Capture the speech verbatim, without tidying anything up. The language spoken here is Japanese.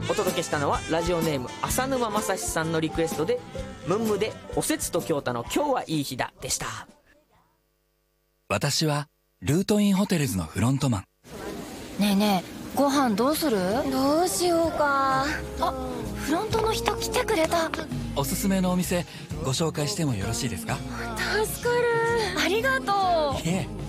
お届けしたのはラジオネーム浅沼正史さんのリクエストでムンムでおせつと京太の今日はいい日だでした。 私はルートインホテルズのフロントマン。 ねえねえ、ご飯どうする？ どうしようか。 あ、フロントの人来てくれた。 おすすめのお店ご紹介してもよろしいですか？ 助かる。 ありがとう。 いえ、